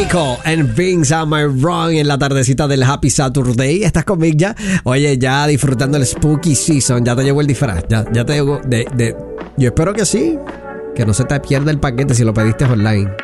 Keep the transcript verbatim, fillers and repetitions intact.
Nico and Vince Am I Wrong en la tardecita del Happy Saturday. ¿Estás conmigo ya? Oye, ya disfrutando el Spooky Season. Ya te llegó el disfraz. Ya, ya te llegó. De, de, yo espero que sí. Que no se te pierda el paquete si lo pediste online.